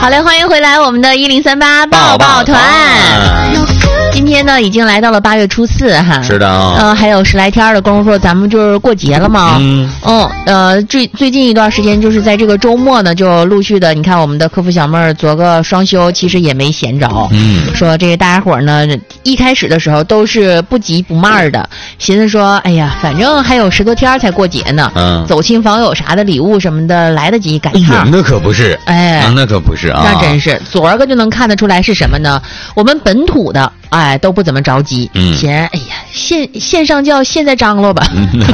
好嘞，欢迎回来，我们的1038抱抱团。今天呢，已经来到了8月初4哈。 是的还有10来天的功夫，咱们就是过节了嘛。最近一段时间，就是在这个周末呢，就陆续的，你看我们的客服小妹儿做个双休，其实也没闲着。说这个大家伙儿呢，一开始的时候都是不急不慢的，寻思说，哎呀，反正还有10多天才过节呢，走亲访友啥的礼物什么的来得及赶趟。 哎，那可不是，那可不是啊， 那真是昨儿个就能看得出来是什么呢？我们本土的。都不怎么着急，嫌哎呀线上就要现在张罗吧，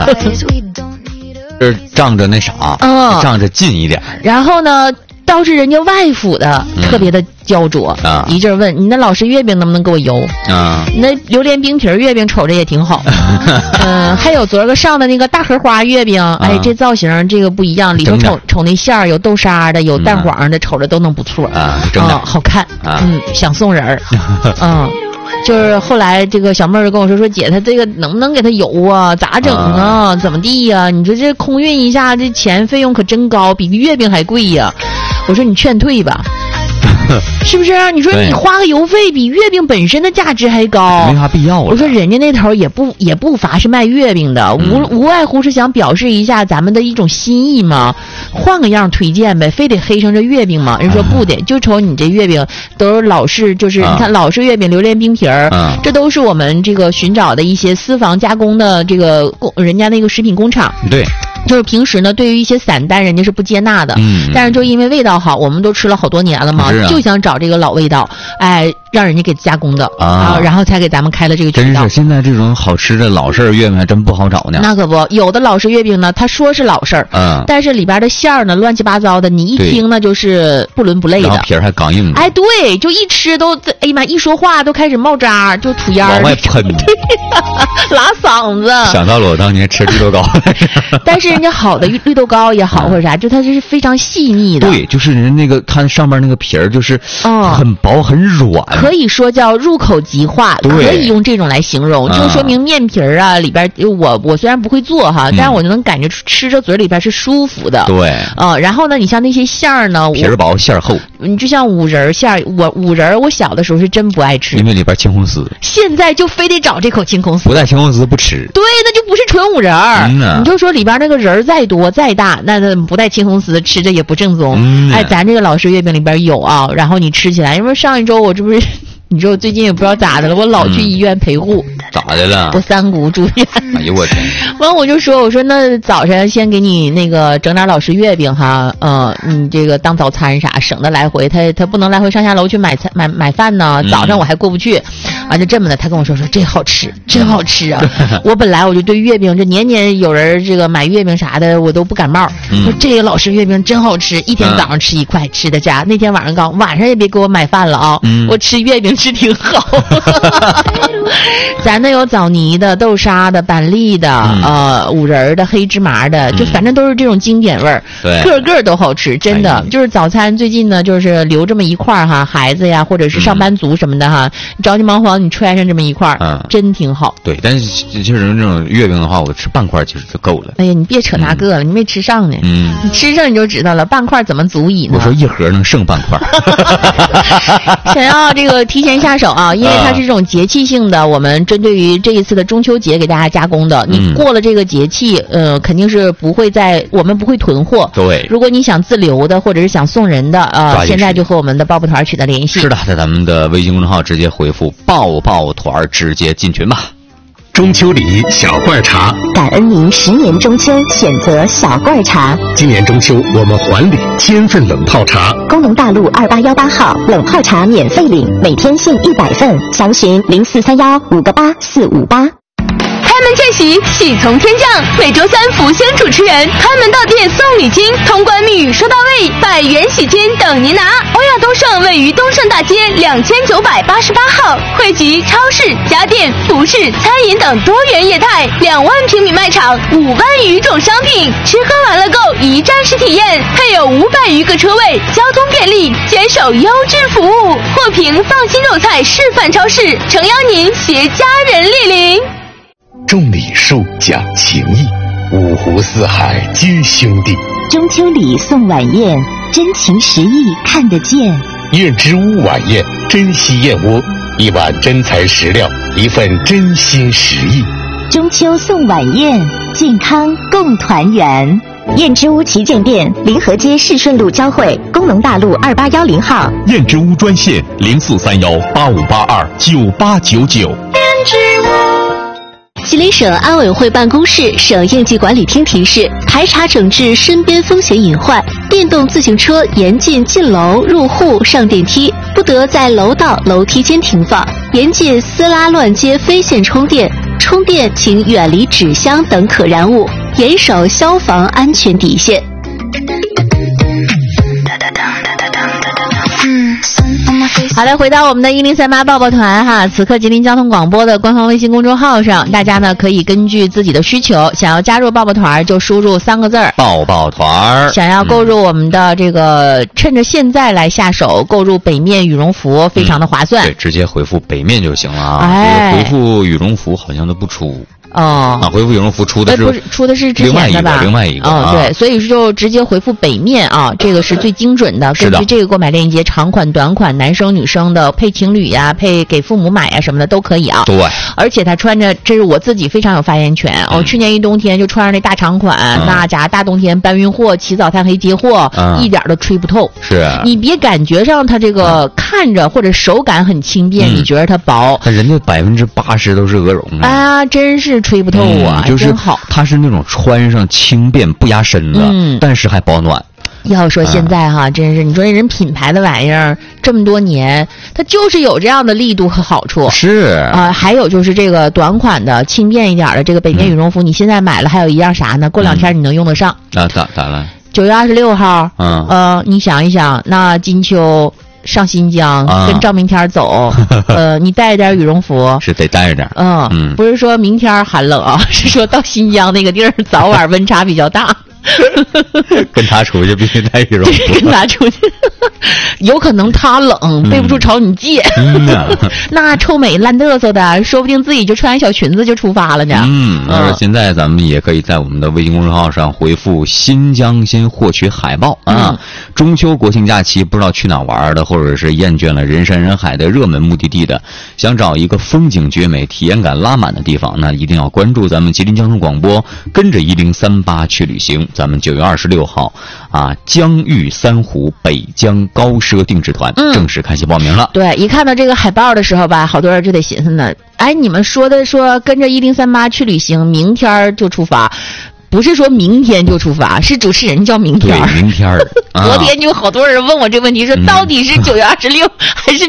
这仗着那啥，仗着近一点。 然后呢，倒是人家外府的特别的焦灼，一阵问你那老式月饼能不能给我邮你那榴莲冰皮月饼瞅着也挺好，还有昨儿个上的那个大荷花月饼，这造型这个不一样，里头瞅那馅儿有豆沙的，有蛋黄的，瞅着都能不错好看想送人儿就是后来这个小妹儿跟我说姐，她这个能不能给她邮啊？咋整啊？怎么地呀？你说这空运一下，这钱费用可真高，比月饼还贵呀！我说你劝退吧。是不是？你说你花个邮费比月饼本身的价值还高， 没啥必要了。 我说人家那头也不乏是卖月饼的，无外乎是想表示一下咱们的一种心意嘛，换个样推荐呗，非得黑成这月饼嘛？人说不得，就瞅你这月饼都是老式，就是你看老式月饼榴莲冰皮儿，这都是我们这个寻找的一些私房加工的这个人家那个食品工厂。 对。 就是平时呢，对于一些散单，人家是不接纳的。但是就因为味道好，我们都吃了好多年了嘛，就想找这个老味道，让人家给加工的然后才给咱们开了这个渠道。 真是现在这种好吃的老式月饼还真不好找呢。 那可不，有的老式月饼呢，他说是老式但是里边的馅儿呢乱七八糟的，你一听呢就是不伦不类的。 然后皮儿还刚硬。 对，就一吃都哎呀妈，一说话都开始冒渣，就吐烟往外喷， 拉嗓子。 想到了我当年吃绿豆糕的时候。 但是人家好的绿豆糕也好或者啥，就它是非常细腻的。 对，就是人那个它上面那个皮儿就是很薄很软， 可以说叫入口即化，可以用这种来形容，就说明面皮儿里边我虽然不会做哈，但是我就能感觉吃着嘴里边是舒服的。 对， 然后呢，你像那些馅儿呢， 皮儿薄馅儿厚， 你就像五仁馅儿，五仁我小的时候是真不爱吃， 因为里边青红丝， 现在就非得找这口青红丝， 不带青红丝不吃。 对，那就不是纯五仁你就说里边那个仁再多再大，那不带青红丝吃着也不正宗。咱这个老式月饼里边有然后你吃起来，因为上一周我这不是你说我最近也不知道咋的了，我老去医院陪护。 咋的了？ 我3姑住院。 哎呦我天！ 完我就说那早晨先给你那个整点老式月饼哈，你这个当早餐啥，省得来回他不能来回上下楼去买饭呢，早上我还过不去。就这么的，他跟我说这好吃，真好吃啊！我本来我就对月饼这年年有人这个买月饼啥的我都不感冒，说这个老式月饼真好吃，一天早上吃1块吃的家，那天晚上也别给我买饭了我吃月饼吃挺好。咱那有枣泥的、豆沙的、板栗的、五仁的、黑芝麻的，就反正都是这种经典味儿，个个都好吃，真的。就是早餐最近呢，就是留这么一块哈，孩子呀或者是上班族什么的哈，你着急忙慌你揣上这么一块真挺好。 对，但是就是那种月饼的话，我吃半块其实就够了。 哎呀，你别扯那个了，你没吃上呢。你吃上你就知道了，半块怎么足以呢？ 我说一盒能剩半块。 想要这个提前下手因为它是这种节气性的，我们针对于这一次的中秋节给大家加工的。你过了这个节气，肯定是我们不会囤货。 对， 如果你想自留的或者是想送人的现在就和我们的抱抱团取得联系。 是的，在咱们的微信公众号直接回复抱抱团直接进群吧。 中秋礼小罐茶， 感恩您10年中秋选择小罐茶。 今年中秋我们还礼1000份冷泡茶， 工农大路2818号冷泡茶免费领，每天限100份，详询0431-58458。 开门见喜，喜从天降。每周3福星主持人开门到店送礼金，通关密语收到位，百元喜金等您拿。欧亚东盛位于东盛大街2988号，汇集超市、家电、服饰、餐饮等多元业态，2万平米卖场，5万余种商品，吃喝玩乐购一站式体验，配有500余个车位，交通便利，坚守优质服务。获评放心肉菜示范超市，诚邀您携家人莅临。 种礼树讲情义，五湖四海皆兄弟。 中秋礼送晚宴，真情实意看得见。 燕之屋晚宴，珍稀燕窝，一碗真材实料，一份真心实意。 中秋送晚宴，健康共团圆。燕之屋旗舰店，临河街市顺路交汇，工农大路2810号。 燕之屋专线043185829899。 吉林省安委会办公室、省应急管理厅提示：排查整治身边风险隐患，电动自行车严禁进楼、入户、上电梯，不得在楼道、楼梯间停放；严禁私拉乱接非线充电，充电请远离纸箱等可燃物，严守消防安全底线。 好的，回到我们的1038抱抱团哈，此刻吉林交通广播的官方微信公众号上，大家呢可以根据自己的需求，想要加入抱抱团就输入3个字儿抱抱团。 想要购入我们的这个，趁着现在来下手购入北面羽绒服，非常的划算。 对，直接回复北面就行了啊。 哎， 回复羽绒服好像都不出。 哦， 回复羽绒服出的是不是出的是之前的吧？ 另外一个对，所以就直接回复北面啊，这个是最精准的。根据这个购买链接，长款、短款、男生、女生的，配情侣呀，配给父母买呀什么的都可以啊。 对， 而且他穿着，这是我自己非常有发言权。去年一冬天就穿上那大长款，那家大冬天搬运货、起早贪黑接货，一点都吹不透。 是， 你别感觉上它这个看着或者手感很轻便，你觉得它薄， 人家80%都是鹅绒啊，真是吹不透啊， 就是好。 它是那种穿上轻便不压身的，但是还保暖。 要说现在哈，真是你说人品牌的玩意儿这么多年，它就是有这样的力度和好处。 是还有就是这个短款的轻便一点的这个北面羽绒服，你现在买了还有一样啥呢？过2天你能用得上。 咋了 ？9月26号，你想一想，那金秋上新疆跟赵明天走，你带着点羽绒服， 是得带着点。 不是说明天寒冷啊，是说到新疆那个地儿早晚温差比较大。 跟他出去必须带羽绒服， 跟他出去，有可能他冷，背不住朝你借。那臭美烂嘚瑟的，说不定自己就穿小裙子就出发了呢。 现在咱们也可以在我们的微信公众号上回复新疆先获取海报啊。中秋国庆假期不知道去哪玩的，或者是厌倦了人山人海的热门目的地的，想找一个风景绝美、体验感拉满的地方，那一定要关注咱们吉林交通广播，跟着1038去旅行。咱们9月26号江豫3湖北疆高奢定制团正式开启报名了。 对，一看到这个海报的时候吧，好多人就得寻思呢，哎，你们说跟着1038去旅行，明天就出发。不是说明天就出发，是主持人叫明天。 对，明天。 昨天就好多人问我这个问题，说到底是9月26还是